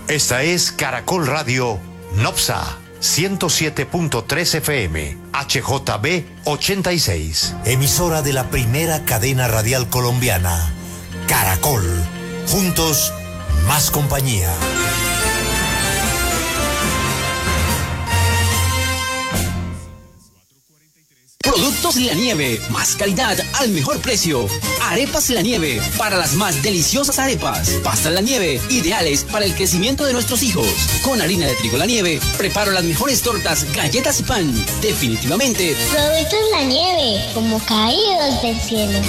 Esta es Caracol Radio Nopsa 107.3 FM, HJB 86. Emisora de la primera cadena radial colombiana, Caracol. Juntos, más compañía. Productos La Nieve, más calidad al mejor precio. Arepas La Nieve, para las más deliciosas arepas. Pastas La Nieve, ideales para el crecimiento de nuestros hijos. Con harina de trigo La Nieve, preparo las mejores tortas, galletas y pan. Definitivamente, Productos La Nieve, como caídos del cielo.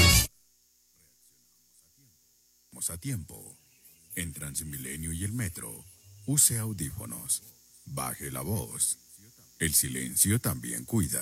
A tiempo. En Transmilenio y el metro, use audífonos. Baje la voz. El silencio también cuida.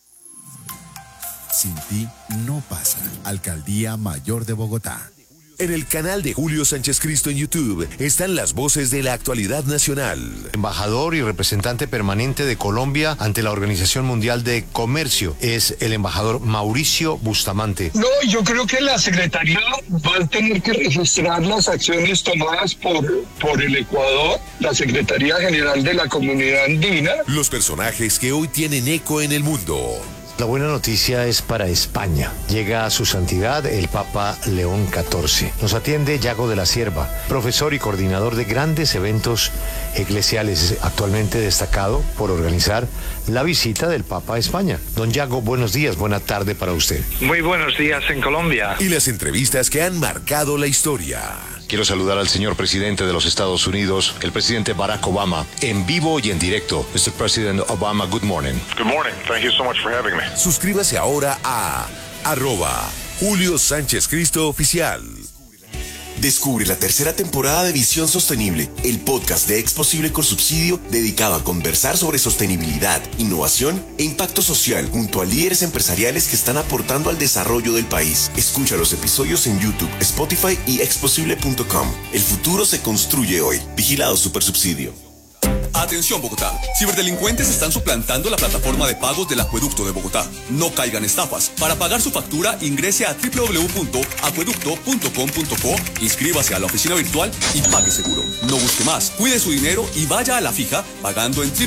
Sin ti no pasa. Alcaldía Mayor de Bogotá. En el canal de Julio Sánchez Cristo en YouTube están las voces de la actualidad nacional. Embajador y representante permanente de Colombia ante la Organización Mundial de Comercio es el embajador Mauricio Bustamante. No, yo creo que la Secretaría va a tener que registrar las acciones tomadas por el Ecuador, la Secretaría General de la Comunidad Andina. Los personajes que hoy tienen eco en el mundo. La buena noticia es para España. Llega a su santidad el Papa León XIV. Nos atiende Yago de la Cierva, profesor y coordinador de grandes eventos eclesiales, actualmente destacado por organizar la visita del Papa a España. Don Yago, buenos días, buena tarde para usted. Muy buenos días en Colombia. Y las entrevistas que han marcado la historia. Quiero saludar al señor presidente de los Estados Unidos, el presidente Barack Obama, en vivo y en directo. Mr. President Obama, good morning. Good morning. Thank you so much for having me. Suscríbase ahora a @Julio Sánchez Cristo Oficial. Descubre la tercera temporada de Visión Sostenible, el podcast de Exposible con Subsidio dedicado a conversar sobre sostenibilidad, innovación e impacto social junto a líderes empresariales que están aportando al desarrollo del país. Escucha los episodios en YouTube, Spotify y exposible.com. El futuro se construye hoy. Vigilado Supersubsidio. Atención Bogotá, ciberdelincuentes están suplantando la plataforma de pagos del Acueducto de Bogotá. No caigan estafas. Para pagar su factura ingrese a www.acueducto.com.co, inscríbase a la oficina virtual y pague seguro. No busque más, cuide su dinero y vaya a la fija pagando en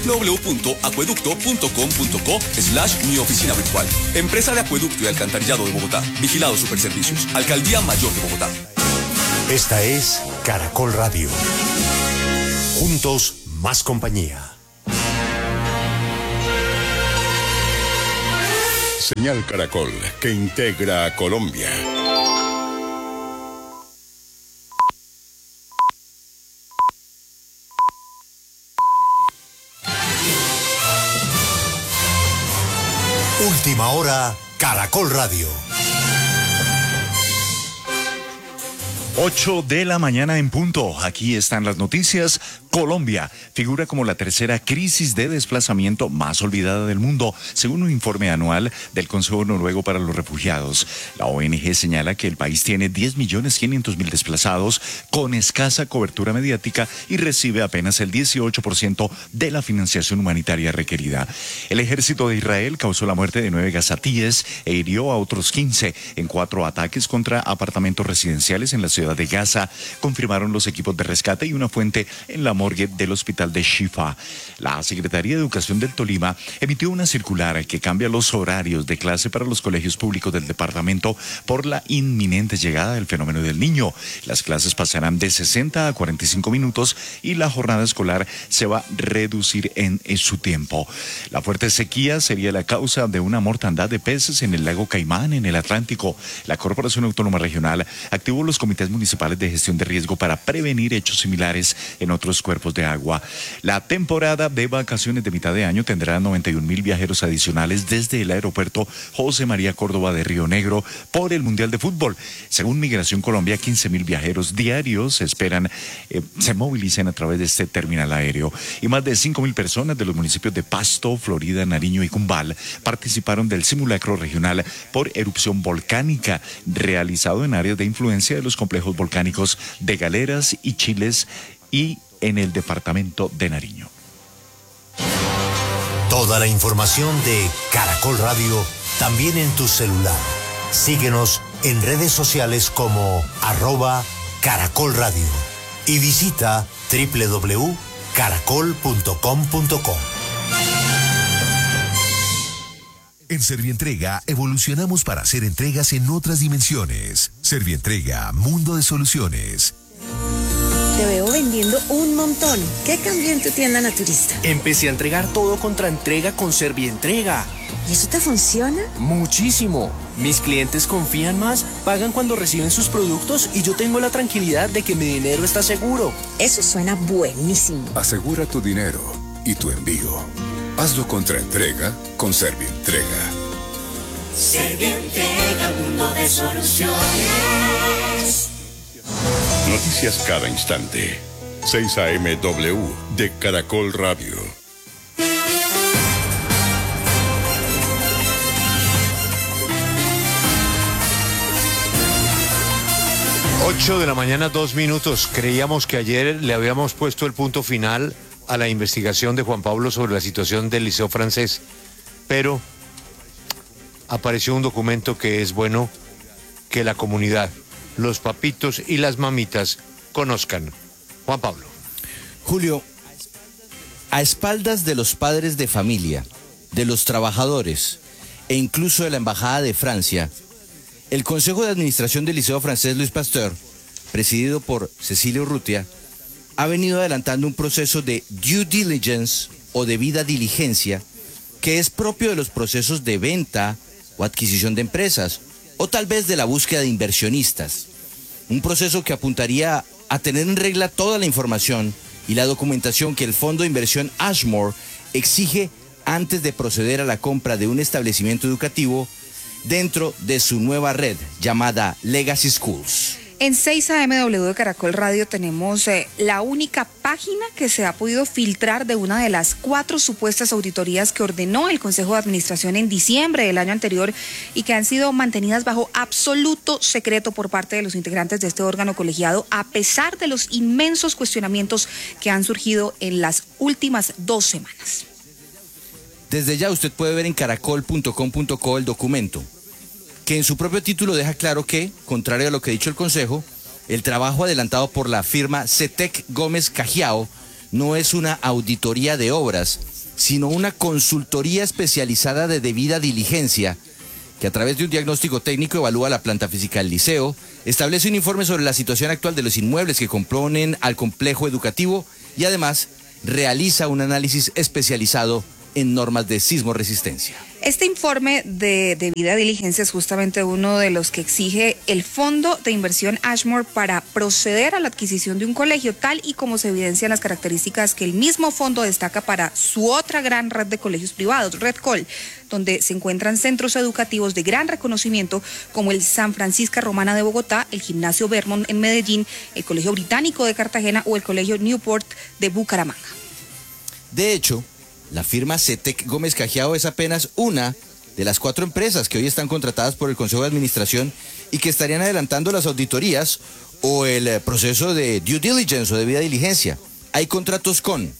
www.acueducto.com.co/mi oficina virtual. Empresa de Acueducto y Alcantarillado de Bogotá. Vigilado Superservicios. Alcaldía Mayor de Bogotá. Esta es Caracol Radio. Juntos, más compañía. Señal Caracol, que integra a Colombia. Última hora, Caracol Radio. 8 de la mañana en punto. Aquí están las noticias. Colombia figura como la tercera crisis de desplazamiento más olvidada del mundo, según un informe anual del Consejo Noruego para los Refugiados. La ONG señala que el país tiene 10.500.000 desplazados con escasa cobertura mediática y recibe apenas el 18% de la financiación humanitaria requerida. El ejército de Israel causó la muerte de 9 gazatíes e hirió a otros 15 en 4 ataques contra apartamentos residenciales en la ciudad de Gaza, confirmaron los equipos de rescate y una fuente en la morgue del hospital de Shifa. La Secretaría de Educación del Tolima emitió una circular que cambia los horarios de clase para los colegios públicos del departamento por la inminente llegada del fenómeno del Niño. Las clases pasarán de 60 a 45 minutos y la jornada escolar se va a reducir en su tiempo. La fuerte sequía sería la causa de una mortandad de peces en el lago Caimán, en el Atlántico. La Corporación Autónoma Regional activó los comités municipales de gestión de riesgo para prevenir hechos similares en otros cuerpos de agua. La temporada de vacaciones de mitad de año tendrá 91.000 viajeros adicionales desde el aeropuerto José María Córdoba de Río Negro por el Mundial de Fútbol. Según Migración Colombia, 15.000 viajeros diarios se movilicen a través de este terminal aéreo. Y más de 5.000 personas de los municipios de Pasto, Florida, Nariño y Cumbal participaron del simulacro regional por erupción volcánica realizado en áreas de influencia de los complejos volcánicos de Galeras y Chiles y en el departamento de Nariño. Toda la información de Caracol Radio también en tu celular. Síguenos en redes sociales como @Caracol Radio y visita www.caracol.com.co. En Servientrega evolucionamos para hacer entregas en otras dimensiones. Servientrega, mundo de soluciones. Te veo vendiendo un montón. ¿Qué cambió en tu tienda naturista? Empecé a entregar todo contra entrega con Servientrega. ¿Y eso te funciona? Muchísimo. Mis clientes confían más, pagan cuando reciben sus productos y yo tengo la tranquilidad de que mi dinero está seguro. Eso suena buenísimo. Asegura tu dinero y tu envío. Hazlo contra entrega con Servientrega. Servientrega, mundo de soluciones. Noticias cada instante. 6 AMW de Caracol Radio. 8 de la mañana, 2 minutos. Creíamos que ayer le habíamos puesto el punto final a la investigación de Juan Pablo sobre la situación del Liceo Francés, pero apareció un documento que es bueno que la comunidad, los papitos y las mamitas conozcan. Juan Pablo. Julio, a espaldas de los padres de familia, de los trabajadores e incluso de la Embajada de Francia, el Consejo de Administración del Liceo Francés Louis Pasteur, presidido por Cecilio Urrutia, ha venido adelantando un proceso de due diligence o debida diligencia que es propio de los procesos de venta o adquisición de empresas o tal vez de la búsqueda de inversionistas. Un proceso que apuntaría a tener en regla toda la información y la documentación que el Fondo de Inversión Ashmore exige antes de proceder a la compra de un establecimiento educativo dentro de su nueva red llamada Legacy Schools. En 6 AMW de Caracol Radio tenemos la única página que se ha podido filtrar de una de las 4 supuestas auditorías que ordenó el Consejo de Administración en diciembre del año anterior y que han sido mantenidas bajo absoluto secreto por parte de los integrantes de este órgano colegiado, a pesar de los inmensos cuestionamientos que han surgido en las últimas 2 semanas. Desde ya usted puede ver en caracol.com.co el documento, que en su propio título deja claro que, contrario a lo que ha dicho el Consejo, el trabajo adelantado por la firma CETEC Gómez Cajiao no es una auditoría de obras, sino una consultoría especializada de debida diligencia, que a través de un diagnóstico técnico evalúa la planta física del liceo, establece un informe sobre la situación actual de los inmuebles que componen al complejo educativo y además realiza un análisis especializado en normas de sismo resistencia. Este informe de debida diligencia es justamente uno de los que exige el Fondo de Inversión Ashmore para proceder a la adquisición de un colegio, tal y como se evidencian las características que el mismo fondo destaca para su otra gran red de colegios privados, Red Col, donde se encuentran centros educativos de gran reconocimiento como el San Francisco Romana de Bogotá, el Gimnasio Vermont en Medellín, el Colegio Británico de Cartagena o el Colegio Newport de Bucaramanga. De hecho, la firma CETEC Gómez Cajiao es apenas una de las 4 empresas que hoy están contratadas por el Consejo de Administración y que estarían adelantando las auditorías o el proceso de due diligence o debida diligencia. Hay contratos con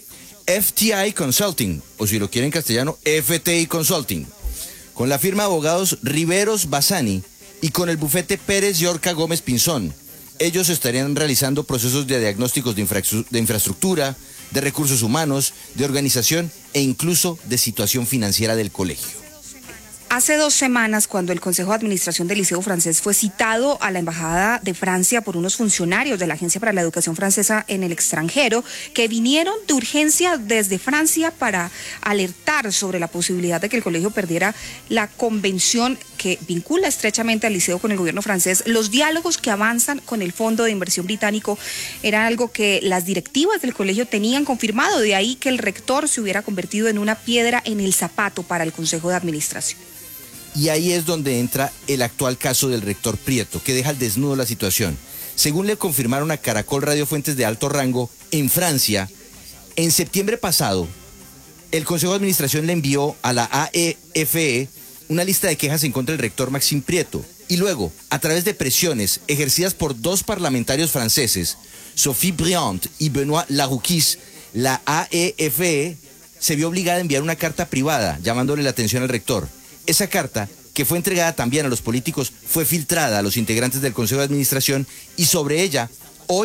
FTI Consulting, o si lo quieren en castellano, FTI Consulting, con la firma de abogados Riveros Bassani y con el bufete Pérez Yorca Gómez Pinzón. Ellos estarían realizando procesos de diagnósticos de infraestructura, de recursos humanos, de organización e incluso de situación financiera del colegio. Hace 2 semanas, cuando el Consejo de Administración del Liceo Francés fue citado a la Embajada de Francia por unos funcionarios de la Agencia para la Educación Francesa en el extranjero, que vinieron de urgencia desde Francia para alertar sobre la posibilidad de que el colegio perdiera la convención que vincula estrechamente al liceo con el gobierno francés, los diálogos que avanzan con el Fondo de Inversión Británico era algo que las directivas del colegio tenían confirmado, de ahí que el rector se hubiera convertido en una piedra en el zapato para el Consejo de Administración. Y ahí es donde entra el actual caso del rector Prieto, que deja al desnudo la situación. Según le confirmaron a Caracol Radio fuentes de alto rango en Francia, en septiembre pasado, el Consejo de Administración le envió a la AEFE una lista de quejas en contra del rector Maxime Prieto. Y luego, a través de presiones ejercidas por 2 parlamentarios franceses, Sophie Briand y Benoît Larouquis, la AEFE se vio obligada a enviar una carta privada llamándole la atención al rector. Esa carta, que fue entregada también a los políticos, fue filtrada a los integrantes del Consejo de Administración y sobre ella, hoy,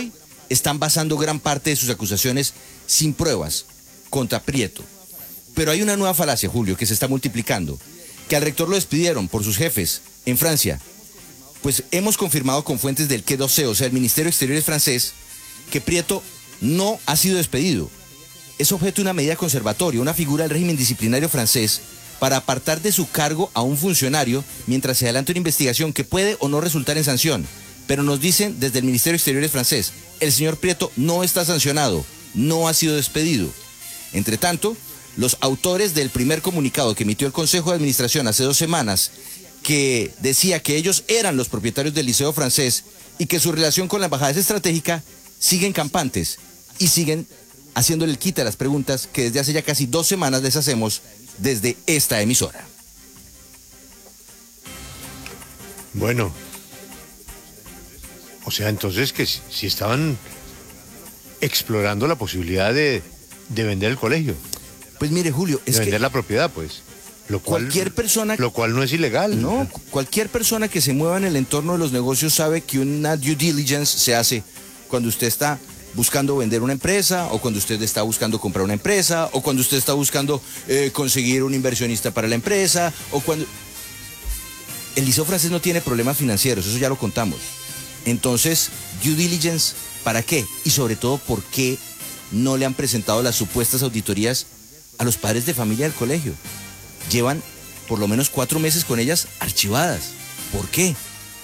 están basando gran parte de sus acusaciones sin pruebas contra Prieto. Pero hay una nueva falacia, Julio, que se está multiplicando, que al rector lo despidieron por sus jefes en Francia. Pues hemos confirmado con fuentes del Quai d'Orsay, o sea, el Ministerio de Exteriores francés, que Prieto no ha sido despedido. Es objeto de una medida conservatoria, una figura del régimen disciplinario francés para apartar de su cargo a un funcionario mientras se adelanta una investigación que puede o no resultar en sanción. Pero nos dicen desde el Ministerio de Exteriores francés, el señor Prieto no está sancionado, no ha sido despedido. Entre tanto, los autores del primer comunicado que emitió el Consejo de Administración hace 2 semanas, que decía que ellos eran los propietarios del Liceo francés y que su relación con la embajada es estratégica, siguen campantes y siguen haciéndole el quite a las preguntas que desde hace ya casi 2 semanas les hacemos desde esta emisora. Bueno, o sea, entonces que si estaban explorando la posibilidad de vender el colegio. Pues mire, Julio, es de vender la propiedad, pues. Lo cual no es ilegal. No, cualquier persona que se mueva en el entorno de los negocios sabe que una due diligence se hace cuando usted está buscando vender una empresa, o cuando usted está buscando comprar una empresa, o cuando usted está buscando conseguir un inversionista para la empresa, o cuando... El Liceo francés no tiene problemas financieros, eso ya lo contamos. Entonces, due diligence, ¿para qué? Y sobre todo, ¿por qué no le han presentado las supuestas auditorías a los padres de familia del colegio? Llevan por lo menos 4 meses con ellas archivadas. ¿Por qué?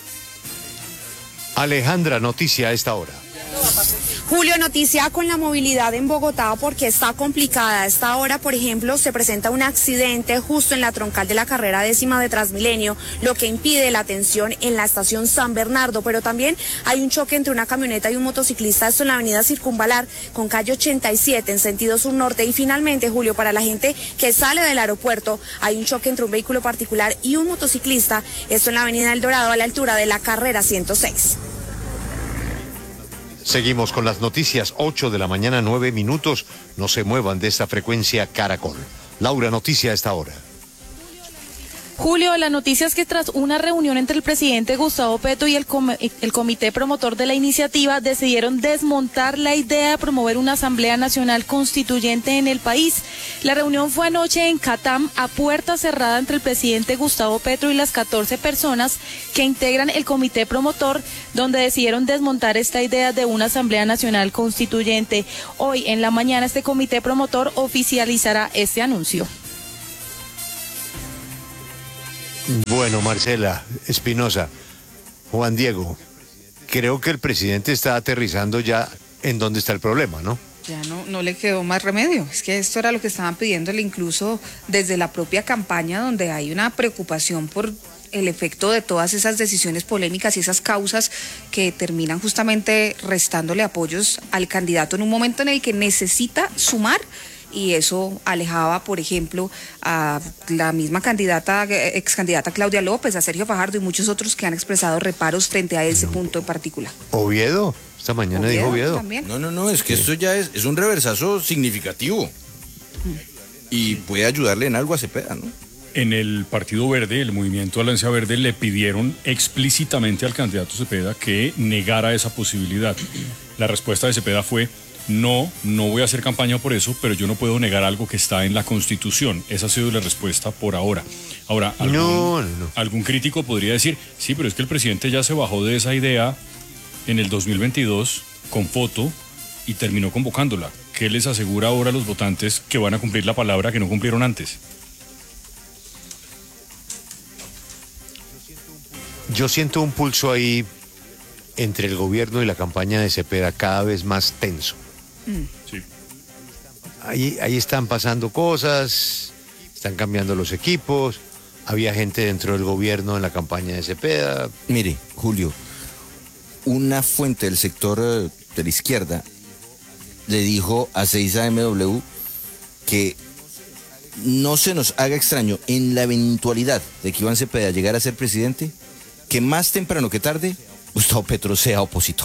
Alejandra, noticia a esta hora. Julio, noticia con la movilidad en Bogotá porque está complicada. A esta hora, por ejemplo, se presenta un accidente justo en la troncal de la carrera 10ª de Transmilenio, lo que impide la atención en la estación San Bernardo, pero también hay un choque entre una camioneta y un motociclista, esto en la avenida Circunvalar con calle 87 en sentido sur-norte. Y finalmente, Julio, para la gente que sale del aeropuerto, hay un choque entre un vehículo particular y un motociclista, esto en la avenida El Dorado a la altura de la carrera 106. Seguimos con las noticias, 8 de la mañana, 9 minutos. No se muevan de esta frecuencia Caracol. Laura, noticia a esta hora. Julio, la noticia es que tras una reunión entre el presidente Gustavo Petro y el comité promotor de la iniciativa, decidieron desmontar la idea de promover una Asamblea Nacional Constituyente en el país. La reunión fue anoche en Catam, a puerta cerrada entre el presidente Gustavo Petro y las 14 personas que integran el comité promotor, donde decidieron desmontar esta idea de una Asamblea Nacional Constituyente. Hoy en la mañana este comité promotor oficializará este anuncio. Bueno, Marcela Espinosa, Juan Diego, creo que el presidente está aterrizando ya en dónde está el problema, ¿no? Ya no le quedó más remedio. Es que esto era lo que estaban pidiéndole incluso desde la propia campaña, donde hay una preocupación por el efecto de todas esas decisiones polémicas y esas causas que terminan justamente restándole apoyos al candidato en un momento en el que necesita sumar. Y eso alejaba, por ejemplo, a la misma ex candidata Claudia López, a Sergio Fajardo y muchos otros que han expresado reparos frente a ese punto en particular. Oviedo, esta mañana dijo Oviedo. También. No, es que esto ya es un reversazo significativo. Y puede ayudarle en algo a Cepeda, ¿no? En el Partido Verde, el Movimiento Alianza Verde, le pidieron explícitamente al candidato Cepeda que negara esa posibilidad. La respuesta de Cepeda fue: no voy a hacer campaña por eso, pero yo no puedo negar algo que está en la Constitución. Esa ha sido la respuesta por ahora. Ahora, algún crítico podría decir, sí, pero es que el presidente ya se bajó de esa idea en el 2022 con foto y terminó convocándola. ¿Qué les asegura ahora a los votantes que van a cumplir la palabra que no cumplieron antes? Yo siento un pulso ahí entre el gobierno y la campaña de Cepeda cada vez más tenso. Sí. Ahí están pasando cosas, están cambiando los equipos, había gente dentro del gobierno en la campaña de Cepeda. Mire, Julio, una fuente del sector de la izquierda le dijo a 6AMW que no se nos haga extraño, en la eventualidad de que Iván Cepeda llegara a ser presidente, que más temprano que tarde Gustavo Petro sea opositor.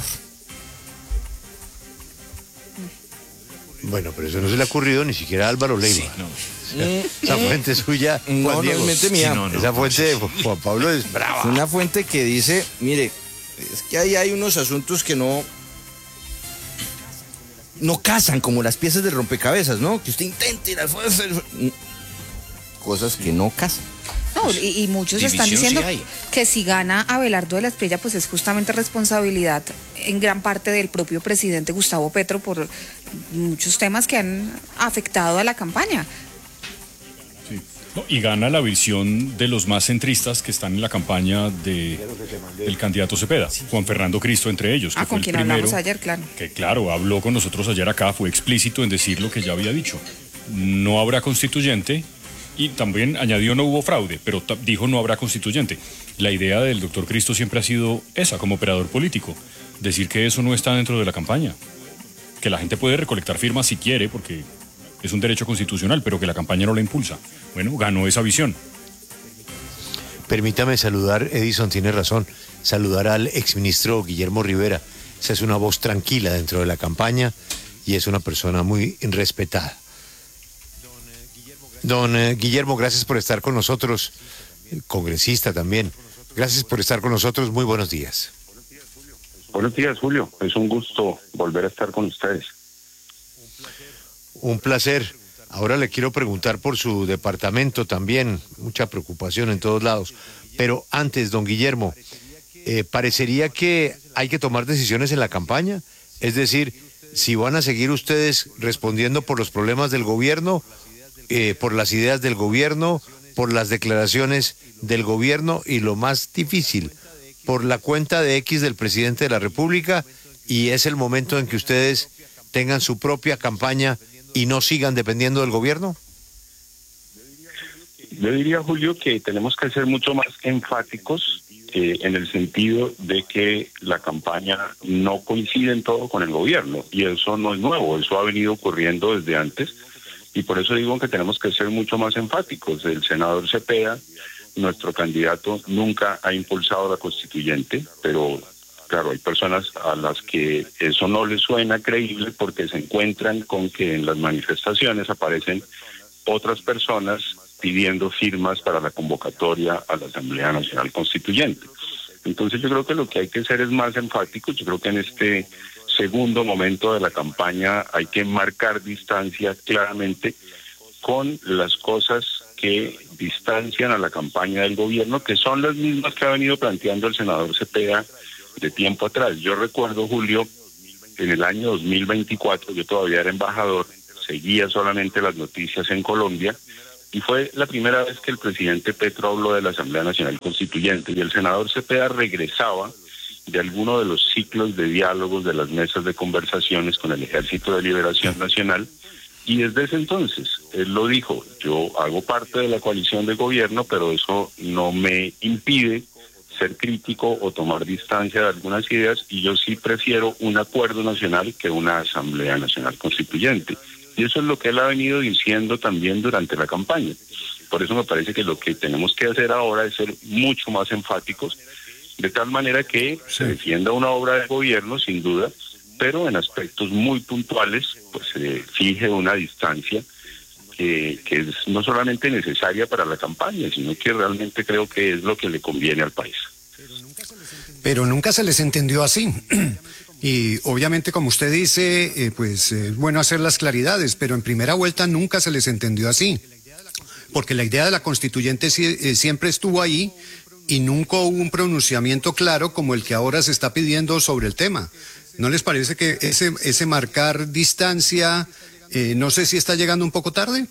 Bueno, pero eso no se le ha ocurrido ni siquiera a Álvaro Leiva. Sí, no. Esa fuente suya, Juan Diego. No es mente mía. Sí, esa fuente de Juan Pablo es brava. Una fuente que dice, mire, es que ahí hay unos asuntos que no no casan como las piezas de rompecabezas, ¿no? Que usted intente ir al cosas que no casan. No, y muchos están diciendo que si gana Abelardo de la Espriella, pues es justamente responsabilidad en gran parte del propio presidente Gustavo Petro por muchos temas que han afectado a la campaña. Sí. No, y gana la visión de los más centristas que están en la campaña del candidato Cepeda, Juan Fernando Cristo entre ellos. Que con quien hablamos ayer, claro. Que claro, habló con nosotros ayer acá, fue explícito en decir lo que ya había dicho. No habrá constituyente. Y también añadió no hubo fraude, pero dijo no habrá constituyente. La idea del doctor Cristo siempre ha sido esa, como operador político, decir que eso no está dentro de la campaña, que la gente puede recolectar firmas si quiere, porque es un derecho constitucional, pero que la campaña no la impulsa. Bueno, ganó esa visión. Permítame saludar, Edison tiene razón, saludar al exministro Guillermo Rivera. Esa es una voz tranquila dentro de la campaña y es una persona muy respetada. Don Guillermo, gracias por estar con nosotros, congresista también. Gracias por estar con nosotros, muy buenos días. Buenos días, Julio. Es un gusto volver a estar con ustedes. Un placer. Ahora le quiero preguntar por su departamento también, mucha preocupación en todos lados. Pero antes, don Guillermo, parecería que hay que tomar decisiones en la campaña. Es decir, si van a seguir ustedes respondiendo por los problemas del gobierno, por las ideas del gobierno, por las declaraciones del gobierno y lo más difícil, por la cuenta de X del presidente de la República, y es el momento en que ustedes tengan su propia campaña y no sigan dependiendo del gobierno? Yo diría, Julio, que tenemos que ser mucho más enfáticos en el sentido de que la campaña no coincide en todo con el gobierno, y eso no es nuevo, eso ha venido ocurriendo desde antes. Y por eso digo que tenemos que ser mucho más enfáticos. El senador Cepeda, nuestro candidato, nunca ha impulsado la constituyente, pero claro, hay personas a las que eso no les suena creíble porque se encuentran con que en las manifestaciones aparecen otras personas pidiendo firmas para la convocatoria a la Asamblea Nacional Constituyente. Entonces yo creo que lo que hay que ser es más enfáticos. Yo creo que en este segundo momento de la campaña hay que marcar distancia claramente con las cosas que distancian a la campaña del gobierno, que son las mismas que ha venido planteando el senador Cepeda de tiempo atrás. Yo recuerdo, Julio, en el año 2024, yo todavía era embajador, seguía solamente las noticias en Colombia, y fue la primera vez que el presidente Petro habló de la Asamblea Nacional Constituyente, y el senador Cepeda regresaba de alguno de los ciclos de diálogos de las mesas de conversaciones con el Ejército de Liberación Nacional, y desde ese entonces él lo dijo: yo hago parte de la coalición de gobierno, pero eso no me impide ser crítico o tomar distancia de algunas ideas, y yo sí prefiero un acuerdo nacional que una Asamblea Nacional Constituyente. Y eso es lo que él ha venido diciendo también durante la campaña. Por eso me parece que lo que tenemos que hacer ahora es ser mucho más enfáticos, de tal manera que se defienda una obra de gobierno, sin duda, pero en aspectos muy puntuales, pues se fije una distancia que es no solamente necesaria para la campaña, sino que realmente creo que es lo que le conviene al país. Pero nunca se les entendió así. Y obviamente, como usted dice, pues es bueno hacer las claridades, pero en primera vuelta nunca se les entendió así. Porque la idea de la constituyente siempre estuvo ahí, y nunca hubo un pronunciamiento claro como el que ahora se está pidiendo sobre el tema. ¿No les parece que ese marcar distancia, no sé si está llegando un poco tarde?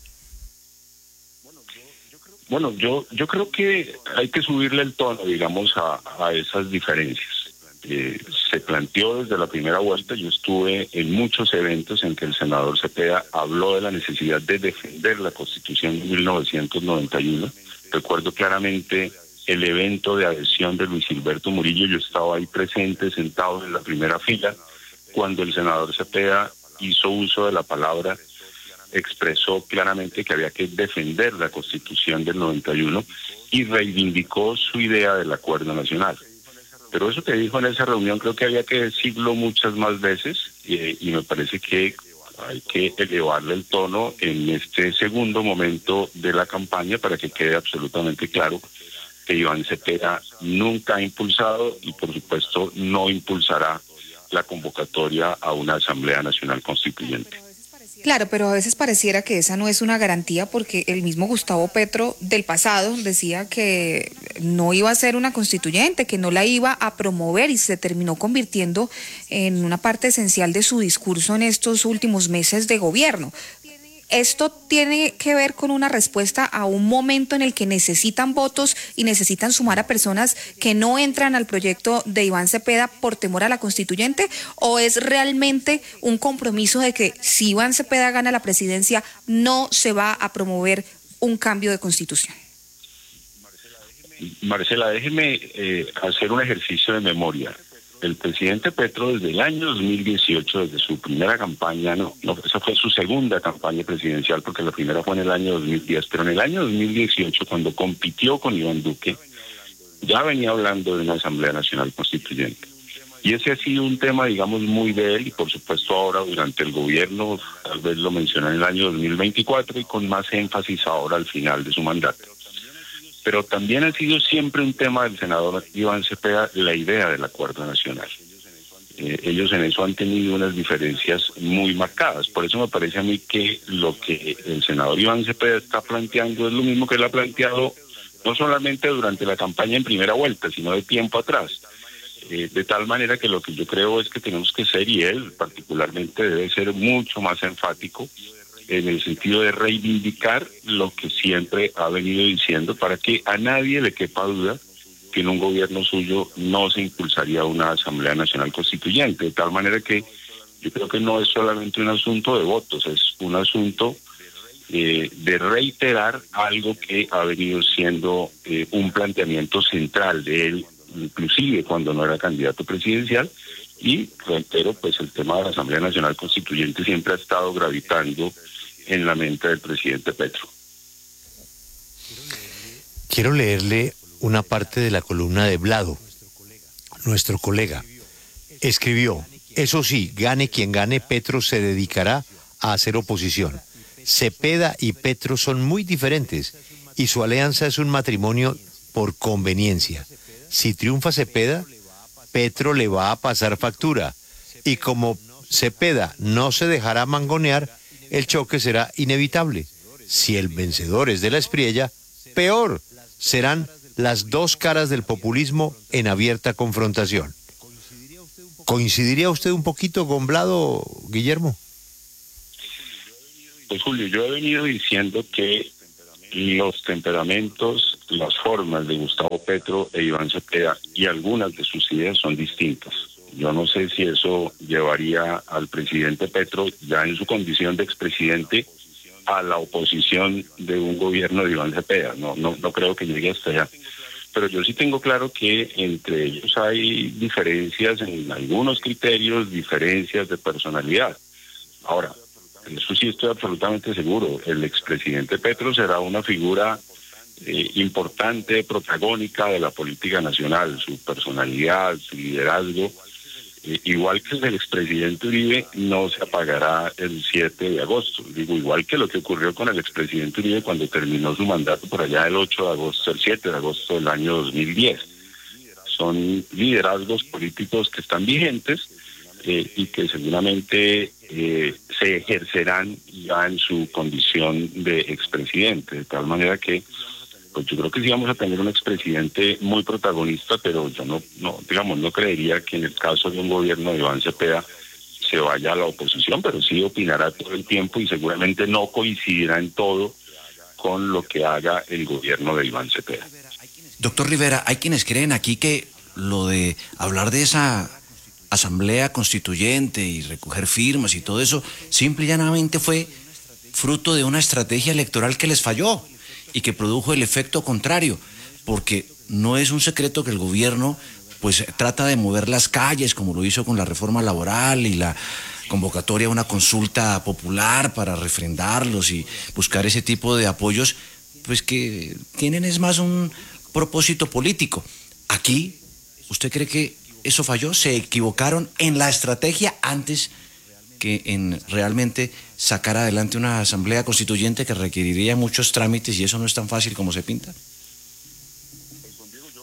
Bueno, yo creo que hay que subirle el tono, digamos, a esas diferencias. Se planteó desde la primera vuelta. Yo estuve en muchos eventos en que el senador Cepeda habló de la necesidad de defender la Constitución de 1991. Recuerdo claramente el evento de adhesión de Luis Gilberto Murillo. Yo estaba ahí presente, sentado en la primera fila, cuando el senador Cepeda hizo uso de la palabra, expresó claramente que había que defender la Constitución del 91 y reivindicó su idea del acuerdo nacional. Pero eso que dijo en esa reunión creo que había que decirlo muchas más veces, y me parece que hay que elevarle el tono en este segundo momento de la campaña para que quede absolutamente claro que Iván Cepeda nunca ha impulsado y por supuesto no impulsará la convocatoria a una Asamblea Nacional Constituyente. Claro, pero a veces pareciera que esa no es una garantía porque el mismo Gustavo Petro del pasado decía que no iba a ser una constituyente, que no la iba a promover y se terminó convirtiendo en una parte esencial de su discurso en estos últimos meses de gobierno. Esto tiene que ver con una respuesta a un momento en el que necesitan votos y necesitan sumar a personas que no entran al proyecto de Iván Cepeda por temor a la constituyente, o es realmente un compromiso de que si Iván Cepeda gana la presidencia no se va a promover un cambio de constitución. Marcela, déjeme hacer un ejercicio de memoria. El presidente Petro desde el año 2018, desde su primera campaña, esa fue su segunda campaña presidencial porque la primera fue en el año 2010, pero en el año 2018, cuando compitió con Iván Duque, ya venía hablando de una Asamblea Nacional Constituyente. Y ese ha sido un tema, digamos, muy de él, y por supuesto ahora durante el gobierno, tal vez lo mencionó en el año 2024 y con más énfasis ahora al final de su mandato. Pero también ha sido siempre un tema del senador Iván Cepeda la idea del acuerdo nacional. Ellos en eso han tenido unas diferencias muy marcadas. Por eso me parece a mí que lo que el senador Iván Cepeda está planteando es lo mismo que él ha planteado no solamente durante la campaña en primera vuelta, sino de tiempo atrás. De tal manera que lo que yo creo es que tenemos que ser, y él particularmente debe ser mucho más enfático, en el sentido de reivindicar lo que siempre ha venido diciendo para que a nadie le quepa duda que en un gobierno suyo no se impulsaría una Asamblea Nacional Constituyente, de tal manera que yo creo que no es solamente un asunto de votos, es un asunto de reiterar algo que ha venido siendo un planteamiento central de él, inclusive cuando no era candidato presidencial, y reitero, pues el tema de la Asamblea Nacional Constituyente siempre ha estado gravitando en la mente del presidente Petro. Quiero leerle una parte de la columna de Vlado, nuestro colega. Escribió: eso sí, gane quien gane, Petro se dedicará a hacer oposición. Cepeda y Petro son muy diferentes y su alianza es un matrimonio por conveniencia. Si triunfa Cepeda, Petro le va a pasar factura, y como Cepeda no se dejará mangonear, el choque será inevitable. Si el vencedor es de la Espriella, peor, serán las dos caras del populismo en abierta confrontación. ¿Coincidiría usted un poquito con Vlado, Guillermo? Pues Julio, yo he venido diciendo que los temperamentos, las formas de Gustavo Petro e Iván Cepeda y algunas de sus ideas son distintas. Yo no sé si eso llevaría al presidente Petro, ya en su condición de expresidente, a la oposición de un gobierno de Iván Cepeda. No creo que llegue hasta allá. Pero yo sí tengo claro que entre ellos hay diferencias en algunos criterios, diferencias de personalidad. Ahora, eso sí estoy absolutamente seguro. El expresidente Petro será una figura importante, protagónica de la política nacional. Su personalidad, su liderazgo, igual que el del expresidente Uribe, no se apagará el 7 de agosto. Digo, igual que lo que ocurrió con el expresidente Uribe cuando terminó su mandato por allá el 8 de agosto, el 7 de agosto del año 2010. Son liderazgos políticos que están vigentes y que seguramente se ejercerán ya en su condición de expresidente, de tal manera que pues yo creo que sí vamos a tener un expresidente muy protagonista, pero yo no creería que en el caso de un gobierno de Iván Cepeda se vaya a la oposición, pero sí opinará todo el tiempo y seguramente no coincidirá en todo con lo que haga el gobierno de Iván Cepeda. Doctor Rivera, hay quienes creen aquí que lo de hablar de esa asamblea constituyente y recoger firmas y todo eso, simple y llanamente fue fruto de una estrategia electoral que les falló y que produjo el efecto contrario, porque no es un secreto que el gobierno pues trata de mover las calles, como lo hizo con la reforma laboral y la convocatoria a una consulta popular para refrendarlos y buscar ese tipo de apoyos, pues que tienen es más un propósito político. Aquí, ¿usted cree que eso falló? ¿Se equivocaron en la estrategia antes que en realmente sacar adelante una asamblea constituyente que requeriría muchos trámites y eso no es tan fácil como se pinta?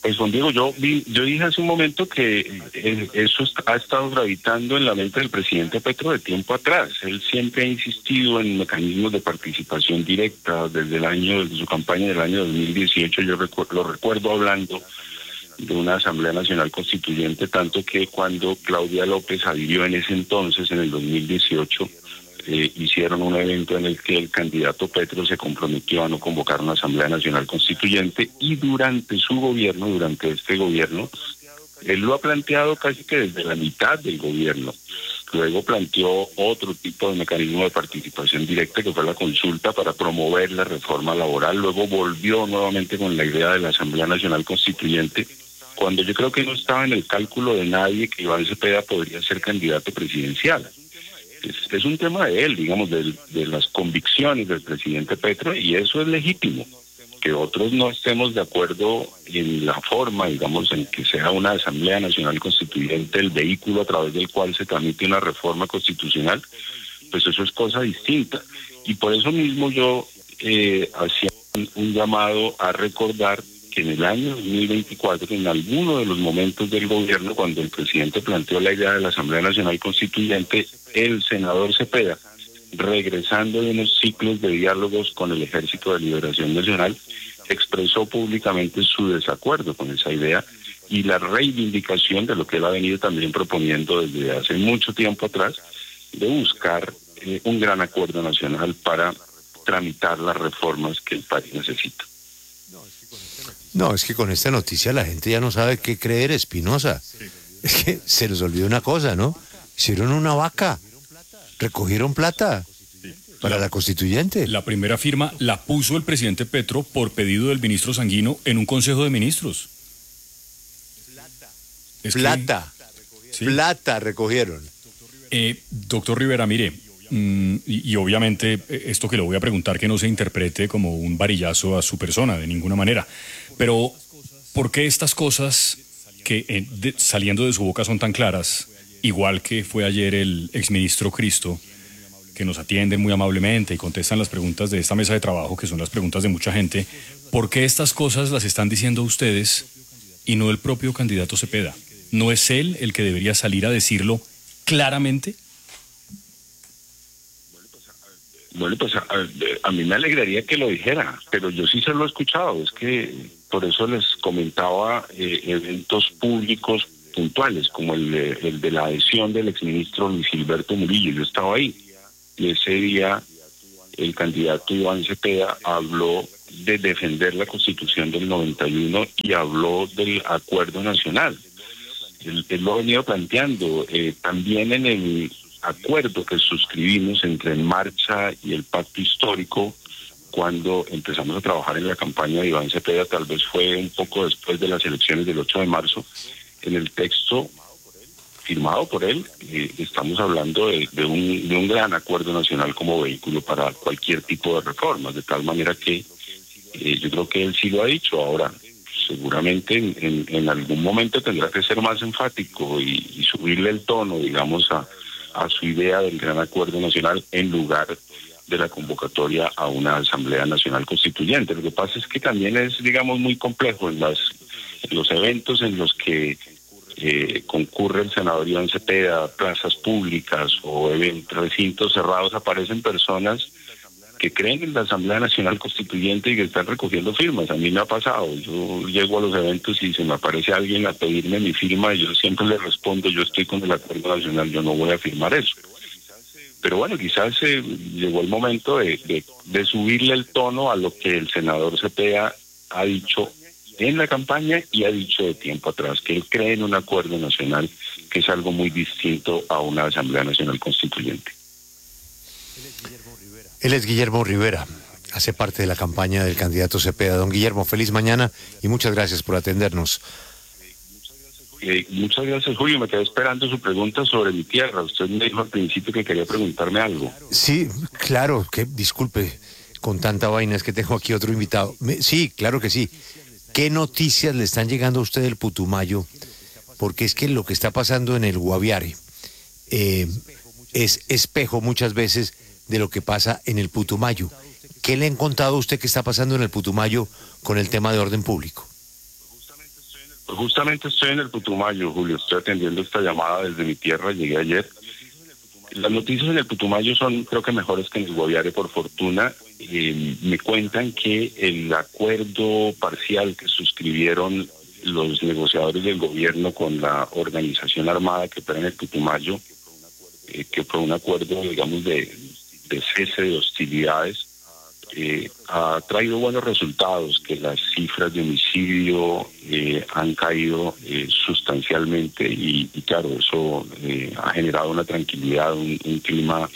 Pues Juan Diego, yo dije hace un momento que eso ha estado gravitando en la mente del presidente Petro de tiempo atrás. Él siempre ha insistido en mecanismos de participación directa desde su campaña del año 2018. Yo lo recuerdo hablando de una Asamblea Nacional Constituyente, tanto que cuando Claudia López adhirió en ese entonces, en el 2018, hicieron un evento en el que el candidato Petro se comprometió a no convocar una Asamblea Nacional Constituyente, y durante este gobierno, él lo ha planteado casi que desde la mitad del gobierno. Luego planteó otro tipo de mecanismo de participación directa, que fue la consulta para promover la reforma laboral. Luego volvió nuevamente con la idea de la Asamblea Nacional Constituyente, cuando yo creo que no estaba en el cálculo de nadie que Iván Cepeda podría ser candidato presidencial. Es un tema de él, digamos, de las convicciones del presidente Petro, y eso es legítimo. Que otros no estemos de acuerdo en la forma, digamos, en que sea una Asamblea Nacional Constituyente el vehículo a través del cual se tramite una reforma constitucional, pues eso es cosa distinta. Y por eso mismo yo hacía un llamado a recordar que en el año 2024, en alguno de los momentos del gobierno, cuando el presidente planteó la idea de la Asamblea Nacional Constituyente, el senador Cepeda, regresando de unos ciclos de diálogos con el Ejército de Liberación Nacional, expresó públicamente su desacuerdo con esa idea y la reivindicación de lo que él ha venido también proponiendo desde hace mucho tiempo atrás, de buscar un gran acuerdo nacional para tramitar las reformas que el país necesita. No, es que con esta noticia la gente ya no sabe qué creer, Espinosa. Es que se les olvidó una cosa, ¿no? Hicieron una vaca, recogieron plata para la constituyente. La primera firma la puso el presidente Petro por pedido del ministro Sanguino en un consejo de ministros. Plata recogieron. Doctor Rivera, mire, y obviamente esto que le voy a preguntar que no se interprete como un varillazo a su persona de ninguna manera, pero ¿por qué estas cosas que saliendo de su boca son tan claras, igual que fue ayer el exministro Cristo, que nos atienden muy amablemente y contestan las preguntas de esta mesa de trabajo, que son las preguntas de mucha gente? ¿Por qué estas cosas las están diciendo ustedes y no el propio candidato Cepeda? ¿No es él el que debería salir a decirlo claramente? Bueno, pues a mí me alegraría que lo dijera, pero yo sí se lo he escuchado. Es que por eso les comentaba eventos públicos puntuales, como el de la adhesión del exministro Luis Gilberto Murillo. Yo estaba ahí, y ese día el candidato Iván Cepeda habló de defender la Constitución del 91 y habló del acuerdo nacional. Él lo ha venido planteando también en el acuerdo que suscribimos entre En Marcha y el Pacto Histórico. Cuando empezamos a trabajar en la campaña de Iván Cepeda, tal vez fue un poco después de las elecciones del 8 de marzo, en el texto firmado por él, estamos hablando de un gran acuerdo nacional como vehículo para cualquier tipo de reformas, de tal manera que yo creo que él sí lo ha dicho. Ahora, seguramente en algún momento tendrá que ser más enfático y subirle el tono, digamos, a su idea del gran acuerdo nacional en lugar de la convocatoria a una Asamblea Nacional Constituyente. Lo que pasa es que también es, digamos, muy complejo en los eventos en los que concurre el senador Iván Cepeda, plazas públicas o recintos cerrados, aparecen personas que creen en la Asamblea Nacional Constituyente y que están recogiendo firmas. A mí me ha pasado, yo llego a los eventos y se me aparece alguien a pedirme mi firma y yo siempre le respondo: yo estoy con el acuerdo nacional, yo no voy a firmar eso. Pero bueno, quizás llegó el momento de subirle el tono a lo que el senador Cepeda ha dicho en la campaña y ha dicho de tiempo atrás, que él cree en un acuerdo nacional, que es algo muy distinto a una Asamblea Nacional Constituyente. Él es Guillermo Rivera, hace parte de la campaña del candidato Cepeda. Don Guillermo, feliz mañana y muchas gracias por atendernos. Muchas gracias, Julio. Me quedé esperando su pregunta sobre mi tierra. Usted me dijo al principio que quería preguntarme algo. Sí, claro, que disculpe, con tanta vaina es que tengo aquí otro invitado. Sí, claro que sí. ¿Qué noticias le están llegando a usted del Putumayo? Porque es que lo que está pasando en el Guaviare es espejo muchas veces de lo que pasa en el Putumayo. ¿Qué le han contado a usted que está pasando en el Putumayo con el tema de orden público? Pues justamente estoy en el Putumayo, Julio, estoy atendiendo esta llamada desde mi tierra, llegué ayer. Las noticias en el Putumayo son, creo que mejores que en el Guaviare, por fortuna. Me cuentan que el acuerdo parcial que suscribieron los negociadores del gobierno con la organización armada que opera en el Putumayo, que fue un acuerdo, digamos, de cese de hostilidades, ha traído buenos resultados, que las cifras de homicidio han caído sustancialmente y claro, eso ha generado una tranquilidad, un clima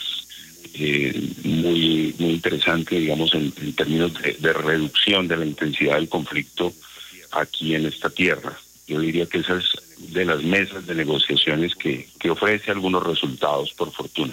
muy interesante, digamos, en términos de reducción de la intensidad del conflicto aquí en esta tierra. Yo diría que esa es de las mesas de negociaciones que ofrece algunos resultados, por fortuna.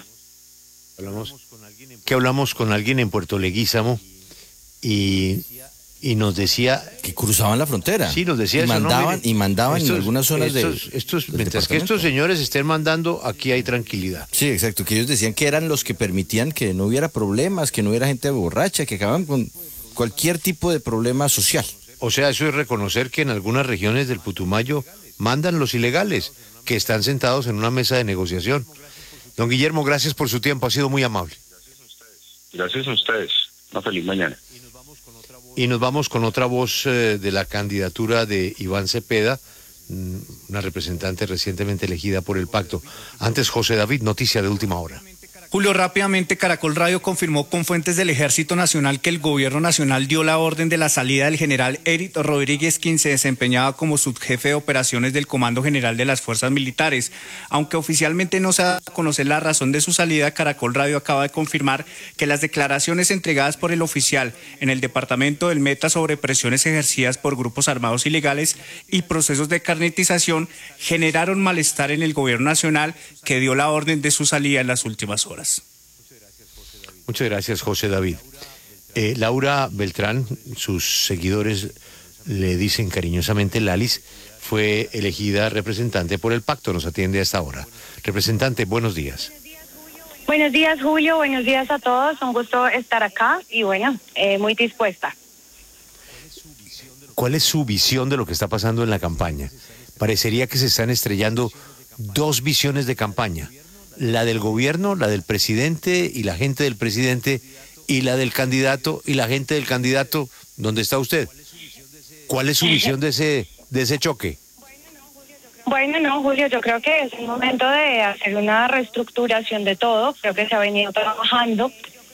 Hablamos con alguien en Puerto Leguízamo y nos decía que cruzaban la frontera. Sí, nos decía y eso, mandaban, ¿no? y mandaban en algunas zonas mientras que estos señores estén mandando, aquí hay tranquilidad. Sí, exacto, que ellos decían que eran los que permitían que no hubiera problemas, que no hubiera gente borracha, que acababan con cualquier tipo de problema social. O sea, eso es reconocer que en algunas regiones del Putumayo mandan los ilegales, que están sentados en una mesa de negociación. Don Guillermo, gracias por su tiempo, ha sido muy amable. Gracias a ustedes. Una feliz mañana. Y nos vamos con otra voz de la candidatura de Iván Cepeda, una representante recientemente elegida por el pacto. Antes, José David, noticia de última hora. Julio, rápidamente Caracol Radio confirmó con fuentes del Ejército Nacional que el Gobierno Nacional dio la orden de la salida del general Eric Rodríguez, quien se desempeñaba como subjefe de operaciones del Comando General de las Fuerzas Militares. Aunque oficialmente no se da a conocer la razón de su salida, Caracol Radio acaba de confirmar que las declaraciones entregadas por el oficial en el departamento del Meta sobre presiones ejercidas por grupos armados ilegales y procesos de carnetización generaron malestar en el Gobierno Nacional, que dio la orden de su salida en las últimas horas. Muchas gracias, José David. Laura Beltrán, sus seguidores le dicen cariñosamente Lalis, fue elegida representante por el pacto, nos atiende a esta hora. Representante, buenos días. Buenos días, Julio, buenos días a todos, un gusto estar acá y bueno, muy dispuesta. ¿Cuál es su visión de lo que está pasando en la campaña? Parecería que se están estrellando dos visiones de campaña. La del gobierno, la del presidente y la gente del presidente, y la del candidato y la gente del candidato. ¿Dónde está usted? ¿Cuál es su visión de ese choque? Bueno, no, Julio, yo creo que es el momento de hacer una reestructuración de todo. Creo que se ha venido trabajando.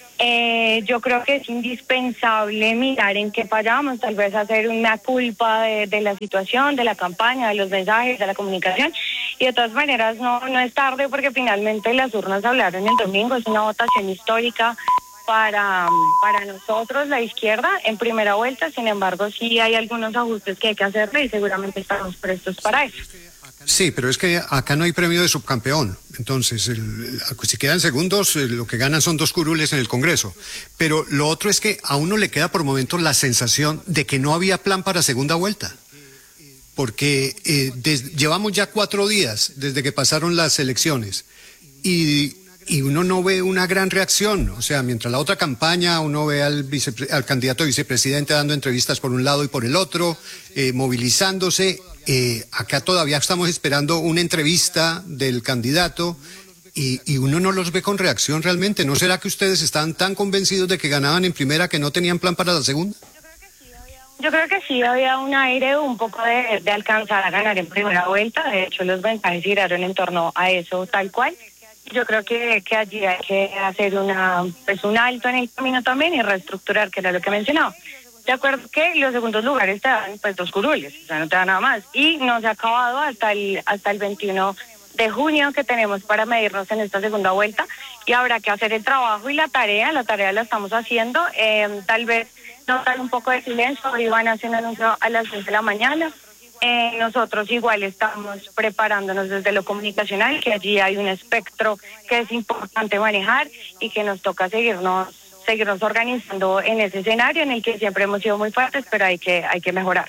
Yo creo que es indispensable mirar en qué fallamos, tal vez hacer una culpa de la situación, de la campaña, de los mensajes, de la comunicación. Y de todas maneras no es tarde, porque finalmente las urnas hablaron el domingo. Es una votación histórica para nosotros, la izquierda, en primera vuelta. Sin embargo, sí hay algunos ajustes que hay que hacerle y seguramente estamos prestos para eso. Sí, pero es que acá no hay premio de subcampeón. Entonces, si quedan segundos, lo que ganan son 2 curules en el Congreso. Pero lo otro es que a uno le queda por momentos la sensación de que no había plan para segunda vuelta. Porque llevamos ya 4 días desde que pasaron las elecciones y uno no ve una gran reacción. O sea, mientras la otra campaña uno ve al candidato a vicepresidente dando entrevistas por un lado y por el otro, movilizándose. Acá todavía estamos esperando una entrevista del candidato y uno no los ve con reacción realmente. ¿No será que ustedes están tan convencidos de que ganaban en primera que no tenían plan para la segunda? Yo creo que sí, había un aire un poco de alcanzar a ganar en primera vuelta. De hecho, los mensajes giraron en torno a eso tal cual. Yo creo que allí hay que hacer un alto en el camino también y reestructurar, que era lo que mencionaba. De acuerdo que los segundos lugares te dan 2 curules, o sea, no te dan nada más. Y no se ha acabado hasta el 21 de junio que tenemos para medirnos en esta segunda vuelta. Y habrá que hacer el trabajo y la tarea la estamos haciendo. Tal vez notar un poco de silencio, hoy van a hacer un anuncio a las 6 de la mañana. Nosotros igual estamos preparándonos desde lo comunicacional, que allí hay un espectro que es importante manejar y que nos toca seguirnos organizando en ese escenario en el que siempre hemos sido muy fuertes, pero hay que mejorar.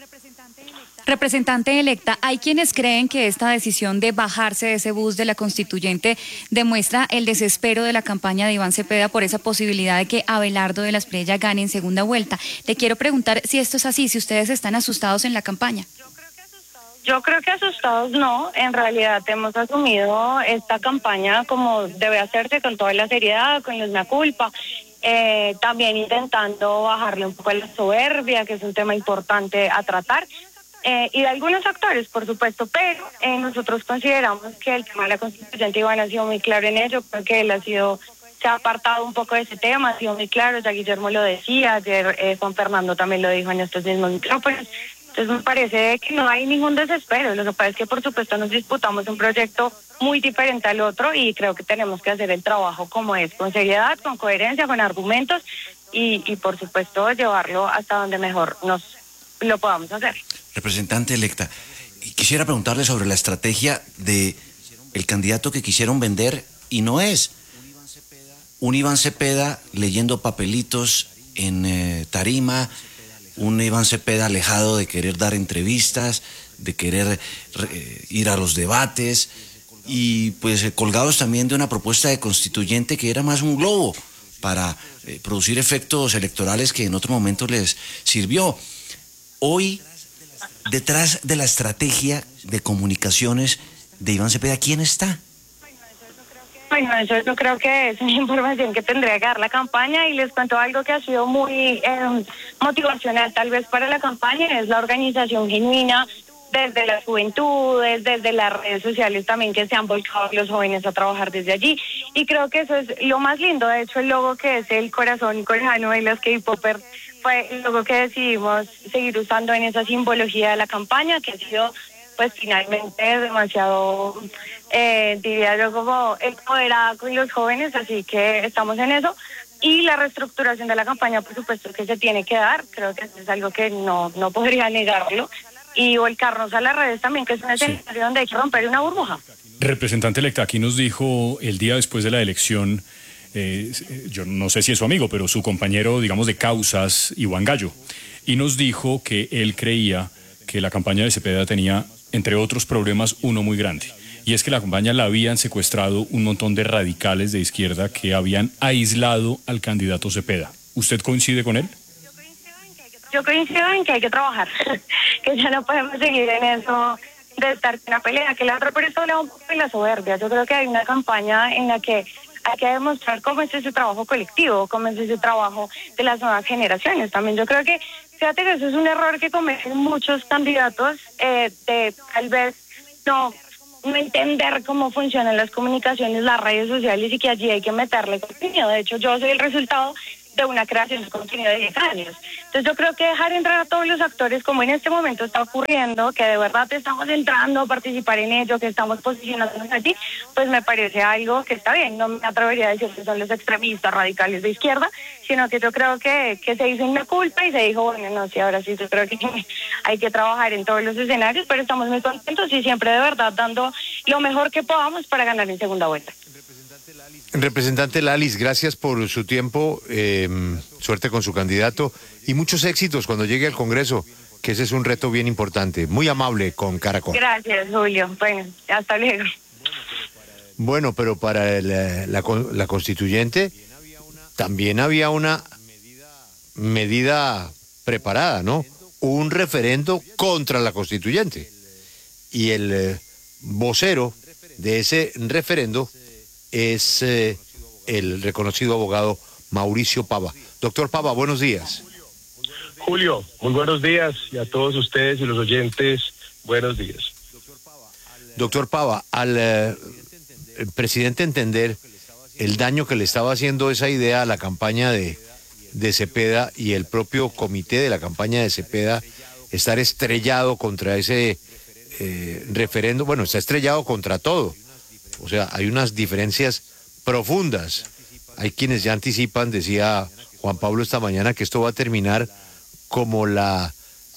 Representante electa, hay quienes creen que esta decisión de bajarse de ese bus de la constituyente demuestra el desespero de la campaña de Iván Cepeda por esa posibilidad de que Abelardo de la Espriella gane en segunda vuelta. Le quiero preguntar si esto es así, si ustedes están asustados en la campaña. Yo creo que asustados no, en realidad hemos asumido esta campaña como debe hacerse, con toda la seriedad, con los mea culpa, también intentando bajarle un poco a la soberbia, que es un tema importante a tratar, y de algunos actores, por supuesto, pero nosotros consideramos que el tema de la constituyente Iván ha sido muy claro en ello, creo que él se ha apartado un poco de ese tema, ha sido muy claro, ya Guillermo lo decía, ayer Juan Fernando también lo dijo en estos mismos micrófonos. Entonces me parece que no hay ningún desespero. Lo que pasa es que por supuesto nos disputamos un proyecto muy diferente al otro y creo que tenemos que hacer el trabajo como es, con seriedad, con coherencia, con argumentos y por supuesto llevarlo hasta donde mejor nos lo podamos hacer. Representante electa, quisiera preguntarle sobre la estrategia de el candidato que quisieron vender y no es un Iván Cepeda leyendo papelitos en tarima, un Iván Cepeda alejado de querer dar entrevistas, de querer ir a los debates y pues colgados también de una propuesta de constituyente que era más un globo para producir efectos electorales que en otro momento les sirvió. Hoy, detrás de la estrategia de comunicaciones de Iván Cepeda, ¿quién está? Bueno, eso yo creo que es una información que tendría que dar la campaña y les cuento algo que ha sido muy motivacional tal vez para la campaña, es la organización genuina desde las juventudes, desde las redes sociales también que se han volcado los jóvenes a trabajar desde allí y creo que eso es lo más lindo. De hecho el logo que es el corazón coreano de los K-Popers fue el logo que decidimos seguir usando en esa simbología de la campaña que ha sido pues finalmente demasiado, diría yo, como empoderada con los jóvenes, así que estamos en eso. Y la reestructuración de la campaña, por supuesto, que se tiene que dar, creo que es algo que no podría negarlo. Y volcarnos a las redes también, que es un escenario donde hay que romper una burbuja. Representante electa, aquí nos dijo el día después de la elección, yo no sé si es su amigo, pero su compañero, digamos, de causas, Iván Gallo, y nos dijo que él creía que la campaña de Cepeda tenía, entre otros problemas, uno muy grande. Y es que la campaña la habían secuestrado un montón de radicales de izquierda que habían aislado al candidato Cepeda. ¿Usted coincide con él? Yo coincido en que hay que trabajar, que ya no podemos seguir en eso de estar en una pelea, que la otra por eso habla un poco de la soberbia. Yo creo que hay una campaña en la que hay que demostrar cómo es ese trabajo colectivo, cómo es ese trabajo de las nuevas generaciones. También yo creo que, fíjate que eso es un error que cometen muchos candidatos, de tal vez no entender cómo funcionan las comunicaciones, las redes sociales y que allí hay que meterle contenido. De hecho, yo soy el resultado de una creación de contenido de 10 años. Entonces yo creo que dejar entrar a todos los actores como en este momento está ocurriendo, que de verdad estamos entrando a participar en ello, que estamos posicionándonos allí, pues me parece algo que está bien. No me atrevería a decir que son los extremistas radicales de izquierda, sino que yo creo que se hizo una culpa y se dijo, bueno, no, sí, ahora sí, yo creo que hay que trabajar en todos los escenarios, pero estamos muy contentos y siempre de verdad dando lo mejor que podamos para ganar en segunda vuelta. Representante Lalis, gracias por su tiempo, suerte con su candidato y muchos éxitos cuando llegue al Congreso, que ese es un reto bien importante. Muy amable con Caracol. Gracias, Julio. Bueno, hasta luego. Bueno, pero para la constituyente también había una medida preparada, ¿no? Un referendo contra la constituyente. Y el vocero de ese referendo es el reconocido abogado Mauricio Pava. Doctor Pava, buenos días. Julio, muy buenos días y a todos ustedes y los oyentes, buenos días. Doctor Pava, al presidente entender el daño que le estaba haciendo esa idea a la campaña de Cepeda y el propio comité de la campaña de Cepeda estar estrellado contra ese referendo, bueno, está estrellado contra todo. O sea, hay unas diferencias profundas. Hay quienes ya anticipan, decía Juan Pablo esta mañana, que esto va a terminar como la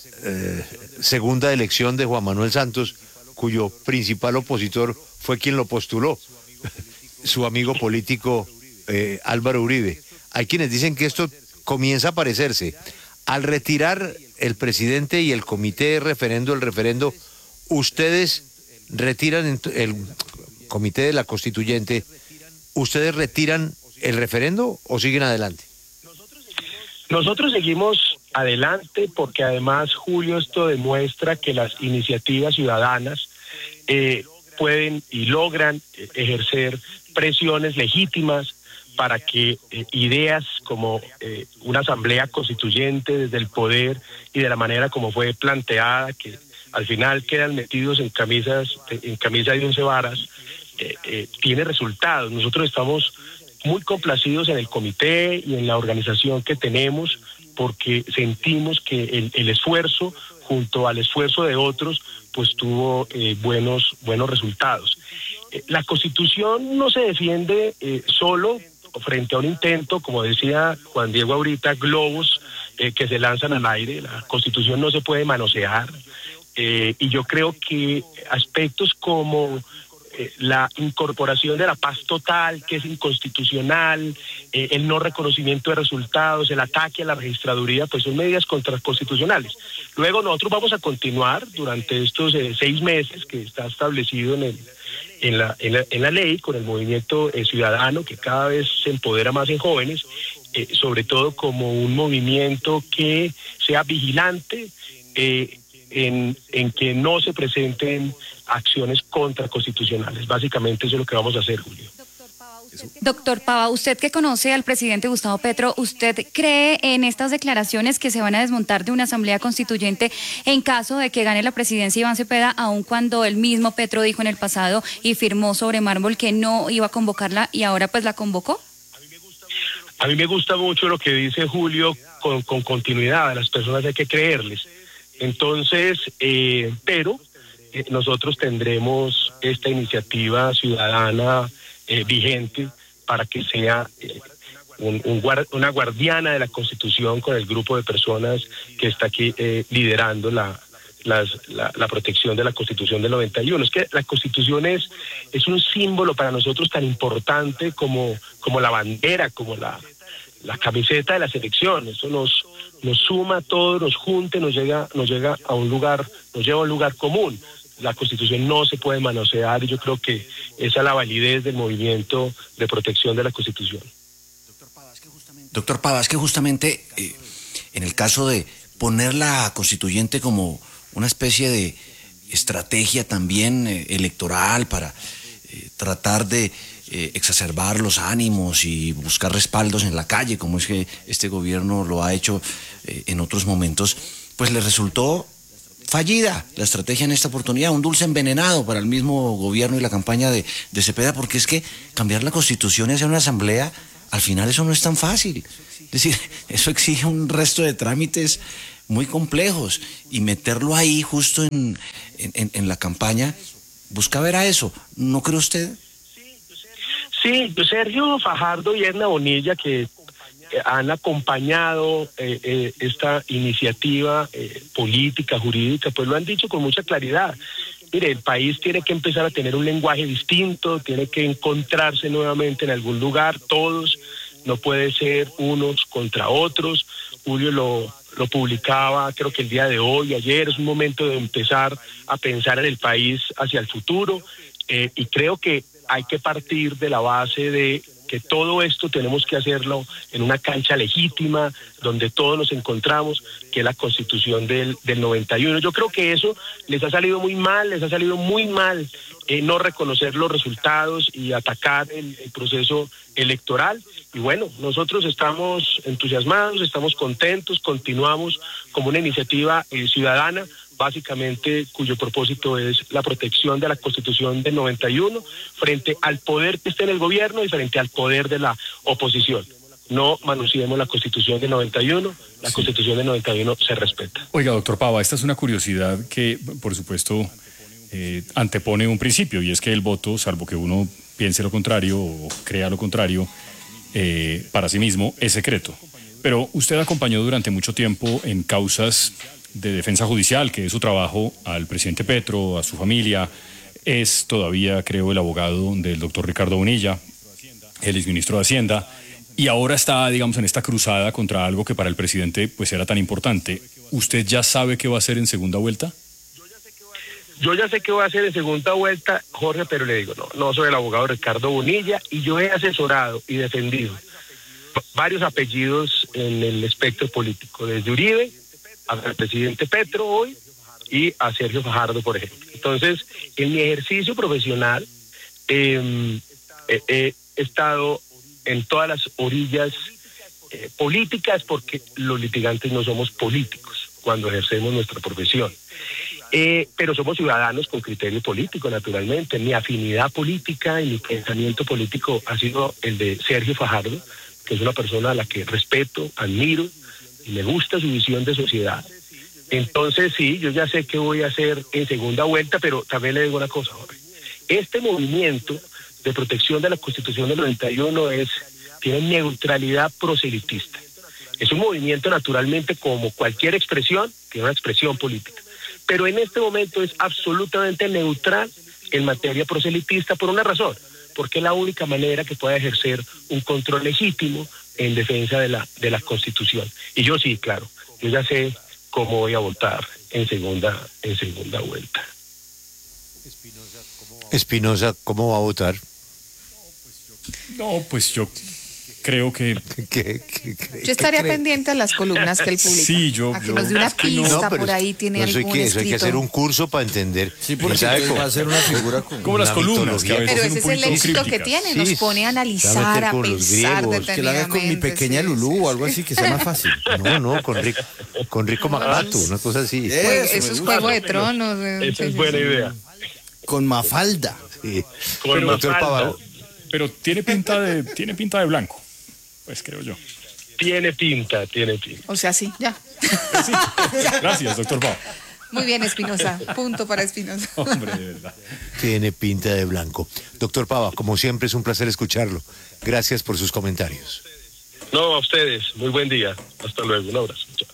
segunda elección de Juan Manuel Santos, cuyo principal opositor fue quien lo postuló, su amigo político Álvaro Uribe. Hay quienes dicen que esto comienza a parecerse. Al retirar el presidente y el comité de referendo, el referendo, ¿ustedes retiran el comité de la constituyente, ustedes retiran el referendo o siguen adelante? Nosotros seguimos adelante, porque además, Julio, esto demuestra que las iniciativas ciudadanas pueden y logran ejercer presiones legítimas para que ideas como una asamblea constituyente desde el poder y de la manera como fue planteada, que al final quedan metidos en camisa de 11 varas, tiene resultados. Nosotros estamos muy complacidos en el comité y en la organización que tenemos, porque sentimos que el esfuerzo junto al esfuerzo de otros pues tuvo buenos resultados. La Constitución no se defiende solo frente a un intento, como decía Juan Diego ahorita, globos que se lanzan al aire. La Constitución no se puede manosear, y yo creo que aspectos como la incorporación de la paz total, que es inconstitucional, el no reconocimiento de resultados, el ataque a la registraduría, pues son medidas contraconstitucionales. Luego nosotros vamos a continuar durante estos 6 meses que está establecido en la ley, con el movimiento ciudadano, que cada vez se empodera más en jóvenes, sobre todo como un movimiento que sea vigilante, en que no se presenten acciones contraconstitucionales. Básicamente eso es lo que vamos a hacer, Julio. Doctor Pava, usted que conoce al presidente Gustavo Petro, ¿usted cree en estas declaraciones que se van a desmontar de una asamblea constituyente en caso de que gane la presidencia Iván Cepeda, aun cuando el mismo Petro dijo en el pasado y firmó sobre mármol que no iba a convocarla y ahora pues la convocó? A mí me gusta mucho lo que dice Julio con continuidad. A las personas hay que creerles. Entonces, pero nosotros tendremos esta iniciativa ciudadana vigente para que sea una guardiana de la Constitución, con el grupo de personas que está aquí liderando la protección de la Constitución del 91. Es que la Constitución es un símbolo para nosotros tan importante como la bandera, como la camiseta de la selección. Eso nos suma a todos, nos junta, nos lleva a un lugar común. La Constitución no se puede manosear, y yo creo que esa es la validez del movimiento de protección de la Constitución. Doctor Pava, es que justamente en el caso de poner la constituyente como una especie de estrategia también electoral para tratar de exacerbar los ánimos y buscar respaldos en la calle, como es que este gobierno lo ha hecho en otros momentos, pues le resultó fallida la estrategia en esta oportunidad, un dulce envenenado para el mismo gobierno y la campaña de Cepeda, porque es que cambiar la Constitución y hacer una asamblea, al final eso no es tan fácil. Es decir, eso exige un resto de trámites muy complejos, y meterlo ahí justo en la campaña busca ver a eso, ¿no cree usted? Sí, Sergio Fajardo y Edna Bonilla, que han acompañado esta iniciativa política, jurídica, pues lo han dicho con mucha claridad. Mire, el país tiene que empezar a tener un lenguaje distinto, tiene que encontrarse nuevamente en algún lugar, todos, no puede ser unos contra otros. Julio lo publicaba, creo que el día de hoy, ayer, es un momento de empezar a pensar en el país hacia el futuro, y creo que hay que partir de la base de que todo esto tenemos que hacerlo en una cancha legítima, donde todos nos encontramos, que es la Constitución del 91. Yo creo que eso les ha salido muy mal, no reconocer los resultados y atacar el proceso electoral. Y bueno, nosotros estamos entusiasmados, estamos contentos, continuamos como una iniciativa ciudadana, básicamente cuyo propósito es la protección de la Constitución del 91 frente al poder que esté en el gobierno y frente al poder de la oposición. No manoseemos la Constitución del 91, la Constitución del 91 se respeta. Oiga, doctor Pava, esta es una curiosidad que, por supuesto, antepone un principio, y es que el voto, salvo que uno piense lo contrario o crea lo contrario, para sí mismo es secreto. Pero usted acompañó durante mucho tiempo en causas de defensa judicial, que es su trabajo, al presidente Petro, a su familia. Es todavía, creo, el abogado del doctor Ricardo Bonilla, el exministro de Hacienda, y ahora está, digamos, en esta cruzada contra algo que para el presidente pues era tan importante. ¿Usted ya sabe qué va a hacer en segunda vuelta? Yo ya sé qué voy a hacer en segunda vuelta, Jorge, pero le digo, no soy el abogado Ricardo Bonilla, y yo he asesorado y defendido varios apellidos en el espectro político, desde Uribe hasta el presidente Petro hoy y a Sergio Fajardo, por ejemplo. Entonces, en mi ejercicio profesional he estado en todas las orillas políticas, porque los litigantes no somos políticos cuando ejercemos nuestra profesión. Pero somos ciudadanos con criterio político, naturalmente. Mi afinidad política y mi pensamiento político ha sido el de Sergio Fajardo, que es una persona a la que respeto, admiro, y me gusta su visión de sociedad. Entonces, sí, yo ya sé qué voy a hacer en segunda vuelta, pero también le digo una cosa, Jorge. Este movimiento de protección de la Constitución del 91 tiene neutralidad proselitista. Es un movimiento, naturalmente, como cualquier expresión, tiene una expresión política. Pero en este momento es absolutamente neutral en materia proselitista por una razón, porque es la única manera que pueda ejercer un control legítimo en defensa de la Constitución. Y yo sí, claro, yo ya sé cómo voy a votar en segunda vuelta. Espinosa, ¿cómo va a votar? No, pues yo creo que... Yo estaría pendiente a las columnas que él publica. Sí, a que nos dé una pista, por ahí tiene algún escrito. Eso hay que hacer un curso para entender. Sí, porque va a ser una figura como las columnas. Pero ese es el éxito que tiene, nos pone a analizar, a pensar detenidamente. Que la haga con mi pequeña Lulú o algo así, que sea más fácil. No, con Rico Macato, una cosa así. Eso es Juego de Tronos. Esa es buena idea. Con Mafalda. Sí. Con Mafalda. Pero tiene pinta de blanco. Pues creo yo. Tiene pinta. O sea, sí, ya. Sí. Gracias, doctor Pau. Muy bien, Espinosa. Punto para Espinosa. Hombre, de verdad. Tiene pinta de blanco. Doctor Pava, como siempre es un placer escucharlo. Gracias por sus comentarios. No, a ustedes. Muy buen día. Hasta luego. Un abrazo. Chao.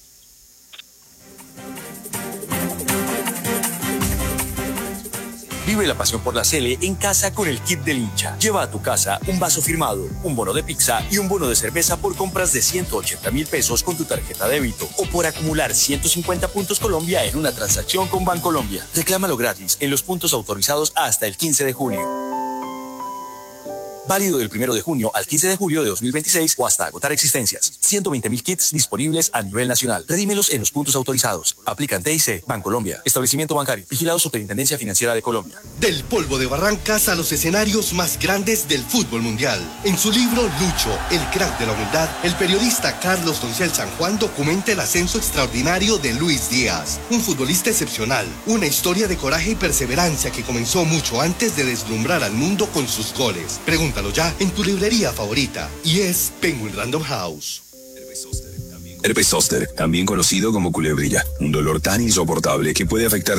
Vive la pasión por la Sele en casa con el kit del hincha. Lleva a tu casa un vaso firmado, un bono de pizza y un bono de cerveza por compras de 180,000 pesos con tu tarjeta débito o por acumular 150 puntos Colombia en una transacción con Bancolombia. Reclámalo gratis en los puntos autorizados hasta el 15 de junio. Válido del 1 de junio al 15 de julio de 2026 o hasta agotar existencias. 120,000 kits disponibles a nivel nacional. Redímelos en los puntos autorizados. Aplican TIC, Bancolombia. Establecimiento bancario. Vigilado Superintendencia Financiera de Colombia. Del polvo de Barrancas a los escenarios más grandes del fútbol mundial. En su libro Lucho, el crack de la humildad, el periodista Carlos Doncel San Juan documenta el ascenso extraordinario de Luis Díaz. Un futbolista excepcional. Una historia de coraje y perseverancia que comenzó mucho antes de deslumbrar al mundo con sus goles. Pregúntalo ya en tu librería favorita. Y es Penguin Random House. Herpes zóster, también conocido como culebrilla, un dolor tan insoportable que puede afectar